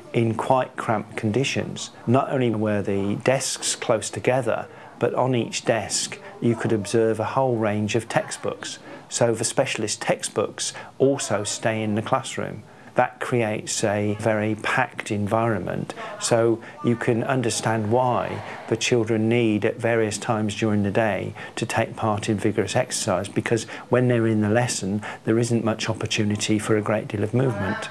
in quite cramped conditions. Not only were the desks close together, but on each desk you could observe a whole range of textbooks. So the specialist textbooks also stay in the classroom. That creates a very packed environment, so you can understand why the children need at various times during the day to take part in vigorous exercise, because when they're in the lesson there isn't much opportunity for a great deal of movement.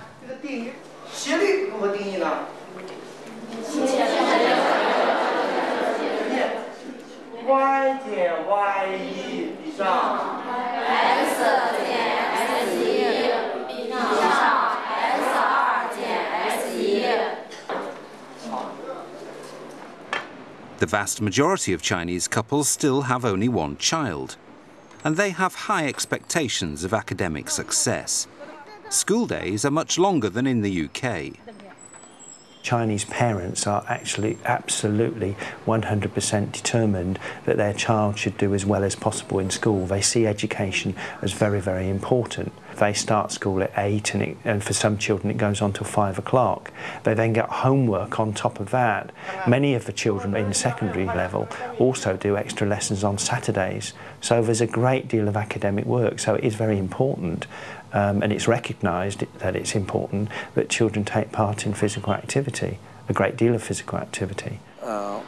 The vast majority of Chinese couples still have only one child, and they have high expectations of academic success. School days are much longer than in the UK. Chinese parents are actually absolutely 100% determined that their child should do as well as possible in school. They see education as very, very important. They start school at 8 and for some children it goes on till 5 o'clock. They then get homework on top of that. Many of the children in secondary level also do extra lessons on Saturdays. So there's a great deal of academic work, so it is very important. And it's recognised that it's important that children take part in physical activity, a great deal of physical activity. I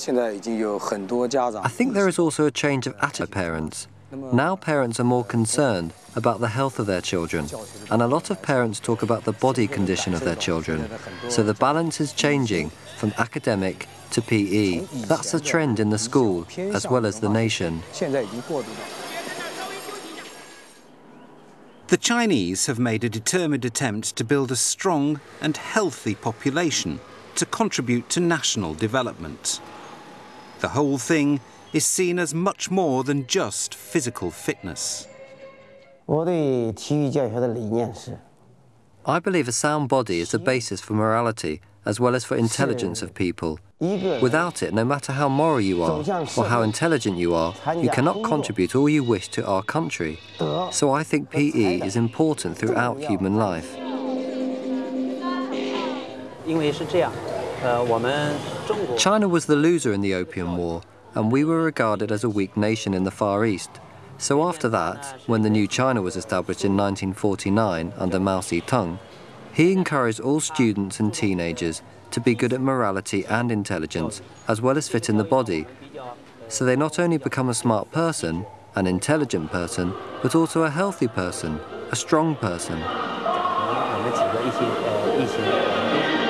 think there is also a change of attitude by parents. Now parents are more concerned about the health of their children, and a lot of parents talk about the body condition of their children. So the balance is changing from academic to PE. That's a trend in the school as well as the nation. The Chinese have made a determined attempt to build a strong and healthy population to contribute to national development. The whole thing is seen as much more than just physical fitness. I believe a sound body is the basis for morality as well as for intelligence of people. Without it, no matter how moral you are or how intelligent you are, you cannot contribute all you wish to our country. So I think PE is important throughout human life. China was the loser in the Opium War, and we were regarded as a weak nation in the Far East. So after that, when the new China was established in 1949 under Mao Zedong, he encouraged all students and teenagers to be good at morality and intelligence, as well as fit in the body. So they not only become a smart person, an intelligent person, but also a healthy person, a strong person.